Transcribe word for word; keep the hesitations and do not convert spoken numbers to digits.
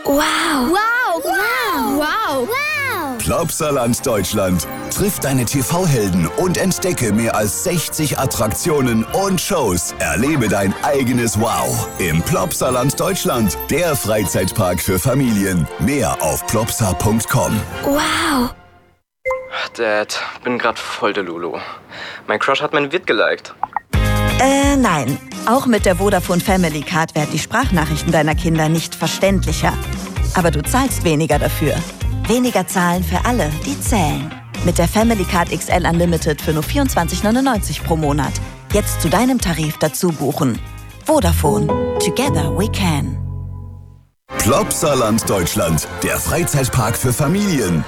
Wow. Wow. Wow. Wow. Wow. Plopsaland Deutschland. Triff deine T V-Helden und entdecke mehr als sechzig Attraktionen und Shows. Erlebe dein eigenes Wow im Plopsaland Deutschland, der Freizeitpark für Familien. Mehr auf plopsa punkt com. Wow. Dad, bin grad voll der Lulu. Mein Crush hat mein Vid geliked. Äh, nein. Auch mit der Vodafone Family Card werden die Sprachnachrichten deiner Kinder nicht verständlicher. Aber du zahlst weniger dafür. Weniger zahlen für alle, die zählen. Mit der Family Card X L Unlimited für nur vierundzwanzig neunundneunzig pro Monat. Jetzt zu deinem Tarif dazu buchen. Vodafone. Together we can. Plopsaland Deutschland, der Freizeitpark für Familien.